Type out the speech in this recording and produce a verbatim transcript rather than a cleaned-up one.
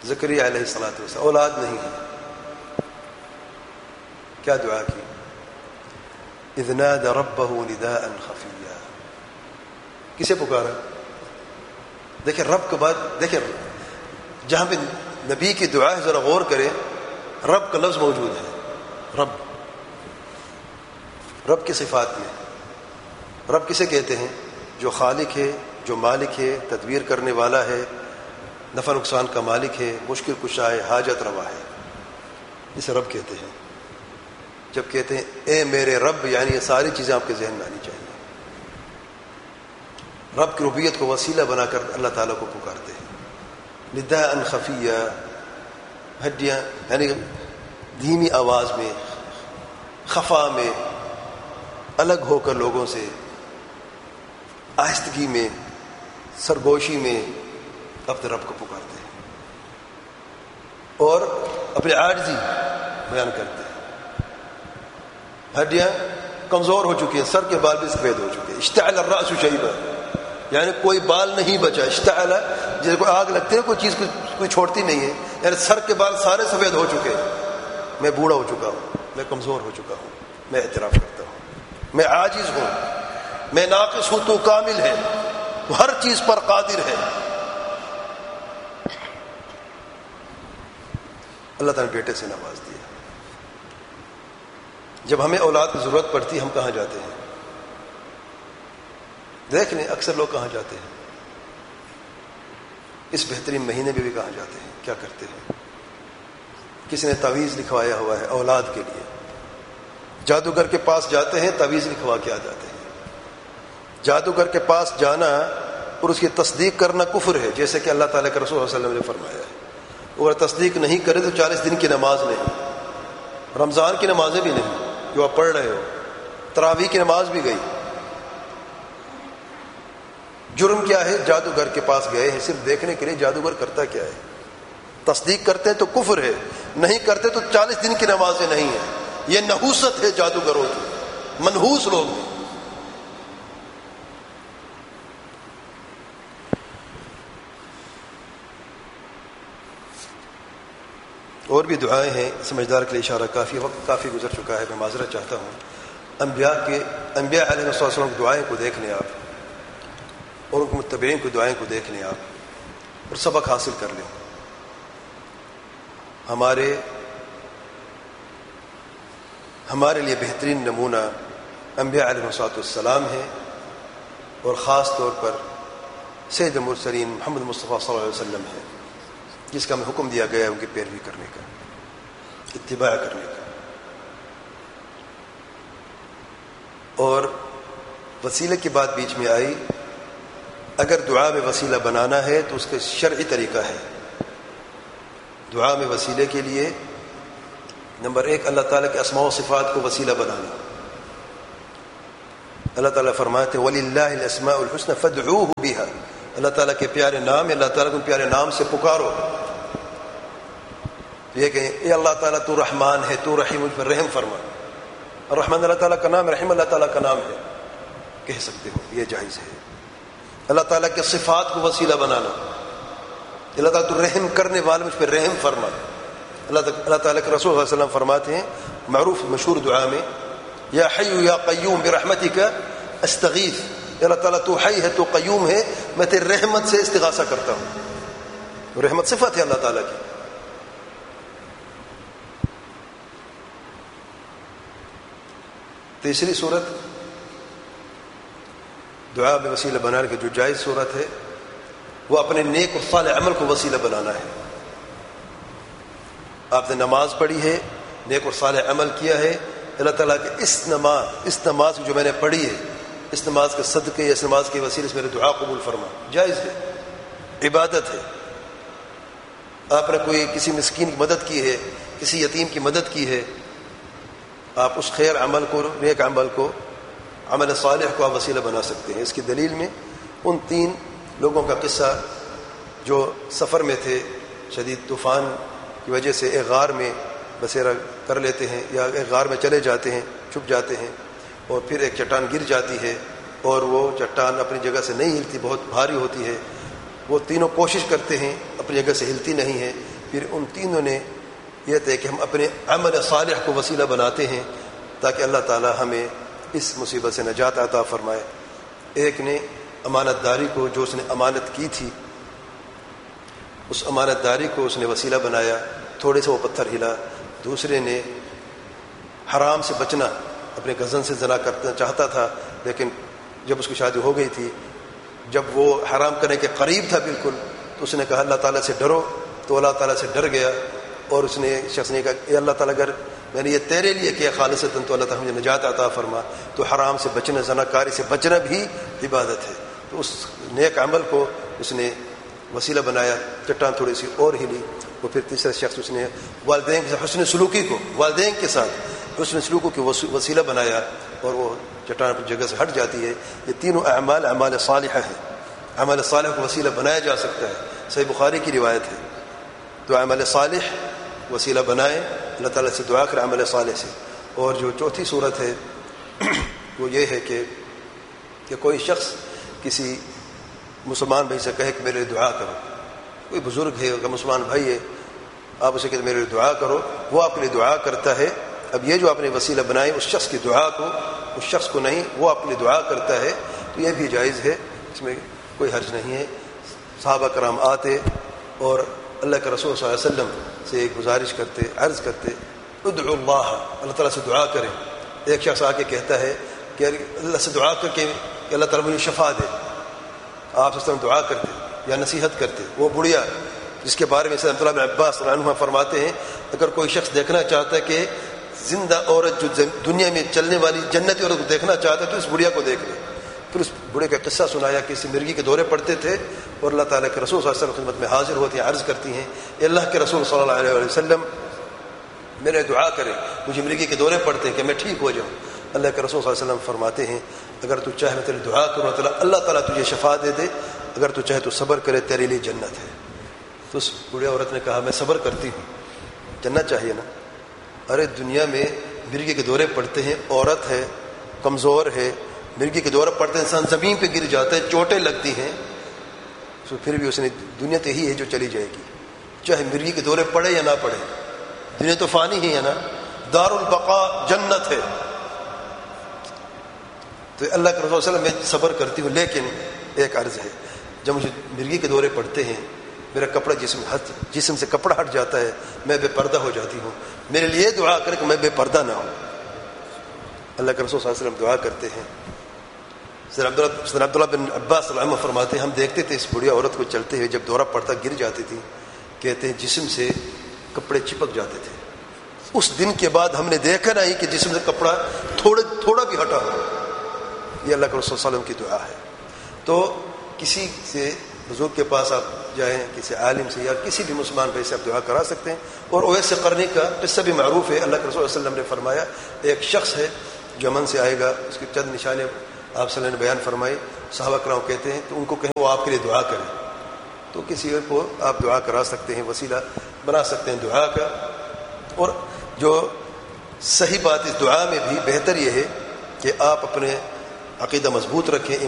زکریا علیہ الصلوۃ والسلام اولاد نہیں ہے، کیا دعا کی؟ اذ نادى ربه نداء خفيا. کسے پکارا؟ دیکھیں رب کے بعد دیکھیں جہاں پہ نبی کی دعا ہے ذرا غور کریں، رب کا لفظ موجود ہے. رب رب کی صفات میں رب کسے کہتے ہیں؟ جو خالق ہے، جو مالک ہے، تدبیر کرنے والا ہے، نفع نقصان کا مالک ہے، مشکل کشا ہے، حاجت روا ہے، اسے رب کہتے ہیں. جب کہتے ہیں اے میرے رب، یعنی یہ ساری چیزیں آپ کے ذہن میں آنی چاہیے. رب کی ربوبیت کو وسیلہ بنا کر اللہ تعالیٰ کو پکارتے ہیں. نداء خفیہ، ہڈیاں یعنی دھیمی آواز میں، خفا میں، الگ ہو کر لوگوں سے، آہستگی میں، سرگوشی میں اپنے رب کو پکارتے ہیں اور اپنی عاجزی بیان کرتے ہیں. ہڈیاں کمزور ہو چکی ہیں، سر کے بال بھی سفید ہو چکے ہیں. اشتعل الرأس شیبا، یعنی کوئی بال نہیں بچا. اشتعل جیسے کوئی آگ لگتی ہے، کوئی چیز کوئی چھوڑتی نہیں ہے، یعنی سر کے بال سارے سفید ہو چکے ہیں. میں بوڑھا ہو چکا ہوں، میں کمزور ہو چکا ہوں، میں اعتراف کرتا ہوں، میں عاجز ہوں، میں ناقص ہوں، تو کامل ہے، تو ہر چیز پر قادر ہے. اللہ تعالیٰ نے بیٹے سے نواز دیا. جب ہمیں اولاد کی ضرورت پڑتی ہم کہاں جاتے ہیں؟ دیکھ لیں اکثر لوگ کہاں جاتے ہیں؟ اس بہترین مہینے میں بھی کہاں جاتے ہیں؟ کیا کرتے ہیں؟ کسی نے تعویذ لکھوایا ہوا ہے اولاد کے لیے، جادوگر کے پاس جاتے ہیں، تعویذ لکھوا کے آ جاتے ہیں. جادوگر کے پاس جانا اور اس کی تصدیق کرنا کفر ہے، جیسے کہ اللہ تعالیٰ کے رسول صلی اللہ علیہ وسلم نے فرمایا ہے. اگر تصدیق نہیں کرے تو چالیس دن کی نماز نہیں، رمضان کی نمازیں بھی نہیں جو آپ پڑھ رہے ہو، تراویح کی نماز بھی گئی. جرم کیا ہے؟ جادوگر کے پاس گئے ہیں صرف دیکھنے کے لیے جادوگر کرتا کیا ہے. تصدیق کرتے ہیں تو کفر ہے، نہیں کرتے تو چالیس دن کی نمازیں نہیں ہیں. یہ نحوست ہے جادوگروں کی، منحوس لوگ ہیں. اور بھی دعائیں ہیں، سمجھدار کے لیے اشارہ کافی، وقت کافی گزر چکا ہے، میں معذرت چاہتا ہوں. انبیاء کے انبیاء علیہ السلام کی دعائیں کو دیکھ لیں آپ، اور ان کے متبعین کی دعائیں کو دیکھ لیں آپ، اور سبق حاصل کر لیں. ہمارے ہمارے لیے بہترین نمونہ انبیاء علیہ السلام ہیں، اور خاص طور پر سید المرسلین محمد مصطفیٰ صلی اللہ علیہ وسلم ہے، جس کا ہمیں حکم دیا گیا ہے ان کی پیروی کرنے کا، اتباع کرنے کا. اور وسیلے کی بات بیچ میں آئی. اگر دعا میں وسیلہ بنانا ہے تو اس کا شرعی طریقہ ہے. دعا میں وسیلے کے لیے نمبر ایک اللہ تعالیٰ کے اسماء و صفات کو وسیلہ بنانا. اللہ تعالیٰ فرماتے ہیں وَلِلَّهِ الْأَسْمَاءُ الْحُسْنَى فَادْعُوهُ بِهَا، اللہ تعالیٰ کے پیارے نام، اللہ تعالیٰ کو پیارے نام سے پکارو. یہ کہ اے اللہ تعالیٰ تو رحمان ہے، تو رحیم، مجھ پر رحم فرما. الرحمن اللہ تعالیٰ کا نام، رحیم اللہ تعالیٰ کا نام ہے، کہہ سکتے ہو، یہ جائز ہے. اللہ تعالیٰ کے صفات کو وسیلہ بنانا، اللہ تعالیٰ تو رحم کرنے والے، مجھ پر رحم فرما. اللہ اللہ تعالیٰ کے رسول صلی اللہ علیہ وسلم فرماتے ہیں معروف مشہور دعا میں یا حی یا قیوم برحمتک استغیث، اللہ تعالیٰ تو حی ہے، تو قیوم ہے، میں تیری رحمت سے استغاثہ کرتا ہوں. رحمت صفت ہے اللہ تعالیٰ کی. تیسری صورت دعا میں وسیلہ بنانے کی جو جائز صورت ہے وہ اپنے نیک اور صالح عمل کو وسیلہ بنانا ہے. آپ نے نماز پڑھی ہے، نیک اور صالح عمل کیا ہے، اللہ تعالیٰ کہ اس نماز اس نماز جو میں نے پڑھی ہے، اس نماز کے صدقے، اس نماز کے وسیلے سے میرے دعا قبول فرما. جائز ہے، عبادت ہے. آپ نے کوئی کسی مسکین کی مدد کی ہے، کسی یتیم کی مدد کی ہے، آپ اس خیر عمل کو، نیک عمل کو، عمل صالح کو آپ وسیلہ بنا سکتے ہیں. اس کی دلیل میں ان تین لوگوں کا قصہ جو سفر میں تھے، شدید طوفان کی وجہ سے ایک غار میں بسیرا کر لیتے ہیں، یا ایک غار میں چلے جاتے ہیں، چھپ جاتے ہیں، اور پھر ایک چٹان گر جاتی ہے اور وہ چٹان اپنی جگہ سے نہیں ہلتی، بہت بھاری ہوتی ہے. وہ تینوں کوشش کرتے ہیں، اپنی جگہ سے ہلتی نہیں ہے، پھر ان تینوں نے یہ طے کہ ہم اپنے عمل صالح کو وسیلہ بناتے ہیں تاکہ اللہ تعالی ہمیں اس مصیبت سے نجات عطا فرمائے۔ ایک نے امانت داری کو، جو اس نے امانت کی تھی، اس امانت داری کو اس نے وسیلہ بنایا، تھوڑے سے وہ پتھر ہلا۔ دوسرے نے حرام سے بچنا، اپنے کزن سے زنا کرنا چاہتا تھا، لیکن جب اس کی شادی ہو گئی تھی، جب وہ حرام کرنے کے قریب تھا بالکل، تو اس نے کہا اللہ تعالیٰ سے ڈرو، تو اللہ تعالیٰ سے ڈر گیا، اور اس نے شخص نے کہا اے اللہ تعالیٰ اگر میں نے یہ تیرے لیے کیا خالصتاً تو اللہ تعالیٰ مجھے نجات عطا فرما۔ تو حرام سے بچنا، زنا کاری سے بچنا بھی عبادت ہے۔ تو اس نیک عمل کو اس نے وسیلہ بنایا، چٹان تھوڑی سی اور ہلی۔ اور پھر تیسرا شخص اس نے والدین کے ساتھ حسن سلوکی کو، والدین کے ساتھ حسن سلوکی کو وسیلہ بنایا، اور وہ چٹان پر جگہ سے ہٹ جاتی ہے۔ یہ تینوں اعمال اعمال صالحہ ہیں، اعمال صالح کو وسیلہ بنایا جا سکتا ہے۔ صحیح بخاری کی روایت ہے، تو اعمال صالح وسیلہ بنائیں، اللہ تعالیٰ سے دعا کریں عمل صالح سے۔ اور جو چوتھی صورت ہے وہ یہ ہے کہ کہ کوئی شخص کسی مسلمان بھائی سے کہے کہ میرے لیے دعا کرو، کوئی بزرگ ہے کہ مسلمان بھائی ہے، آپ اسے کہتے میرے لیے دعا کرو، وہ آپ کے لیے دعا کرتا ہے۔ اب یہ جو آپ نے وسیلہ بنائے اس شخص کی دعا کو، اس شخص کو نہیں، وہ آپ کے لیے دعا کرتا ہے، تو یہ بھی جائز ہے، اس میں کوئی حرج نہیں ہے۔ صحابہ کرام آتے اور اللہ کے رسول صلی اللہ علیہ وسلم سے ایک گزارش کرتے، عرض کرتے ادعو اللہ، اللہ تعالیٰ سے دعا کریں۔ ایک شخص آ کے کہتا ہے کہ اللہ سے دعا کر کے کہ اللہ تعالیٰ مجھے شفا دے، آپ اس طرح دعا کرتے یا نصیحت کرتے۔ وہ بڑھیا جس کے بارے میں سید عبداللہ بن عباس رضی اللہ عنہ فرماتے ہیں اگر کوئی شخص دیکھنا چاہتا ہے کہ زندہ عورت جو دنیا میں چلنے والی جنتی عورت کو دیکھنا چاہتا ہے تو اس بڑھیا کو دیکھ لے۔ پھر اس بوڑھے کا قصہ سنایا کہ اس مرغی کے دورے پڑتے تھے اور اللہ تعالیٰ کے رسول صلی اللہ علیہ وسلم خدمت میں حاضر ہوتی ہیں، عرض کرتی ہیں اے اللہ کے رسول صلی اللہ علیہ وسلم میرے دعا کرے، مجھے مرغی کے دورے پڑتے ہیں کہ میں ٹھیک ہو جاؤں۔ اللہ کے رسول صلی اللہ علیہ وسلم فرماتے ہیں اگر تو چاہے میں تیری دعا کروں اللہ تعالیٰ تجھے شفا دے دے، اگر تو چاہے تو صبر کرے، تیرے لیے جنت ہے۔ تو اس بوڑھے عورت نے کہا میں صبر کرتی ہوں، جنت چاہیے نا۔ ارے دنیا میں مرغی کے دورے پڑتے ہیں، عورت ہے، کمزور ہے، مرغی کے دورے پڑتے ہیں، انسان زمین پہ گر جاتا ہے، چوٹیں لگتی ہیں، تو پھر بھی اس نے دنیا تو یہی ہے جو چلی جائے گی، چاہے مرغی کے دورے پڑے یا نہ پڑے، دنیا تو فانی ہی ہے نا، دار البقاء جنت ہے۔ تو اللہ کے رسول صلی اللہ علیہ وسلم میں صبر کرتی ہوں، لیکن ایک عرض ہے، جب مجھے مرغی کے دورے پڑتے ہیں، میرا کپڑا جسم ہٹ جسم سے کپڑا ہٹ جاتا ہے، میں بے پردہ ہو جاتی ہوں، میرے لیے دعا کر کہ میں بے پردہ نہ ہوں۔ اللہ کے رسول صلی اللہ علیہ وسلم دعا کرتے ہیں۔ سید عبداللہ بن عباس رضی اللہ عنہ فرماتے ہیں ہم دیکھتے تھے اس بڑھیا عورت کو چلتے ہوئے، جب دورہ پڑتا گر جاتی تھی، کہتے ہیں جسم سے کپڑے چپک جاتے تھے۔ اس دن کے بعد ہم نے دیکھا نہیں کہ جسم سے کپڑا تھوڑا تھوڑا بھی ہٹا ہو۔ یہ اللہ کے رسول صلی اللہ علیہ وسلم کی دعا ہے۔ تو کسی سے بزرگ کے پاس آپ جائیں، کسی عالم سے یا کسی بھی مسلمان بھائی سے آپ دعا کرا سکتے ہیں۔ اور اویس قرنی کا قصہ بھی معروف ہے، اللہ کے رسول صلی اللہ علیہ وسلم نے فرمایا ایک شخص ہے جو یمن سے آئے گا، اس کی چند نشانیں آپ صلی اللہ علیہ وسلم نے بیان فرمائی۔ صحابہ کرام کہتے ہیں تو ان کو کہیں وہ آپ کے لیے دعا کریں، تو کسی اور کو آپ دعا کرا سکتے ہیں، وسیلہ بنا سکتے ہیں دعا کا۔ اور جو صحیح بات اس دعا میں بھی بہتر یہ ہے کہ آپ اپنے عقیدہ مضبوط رکھیں،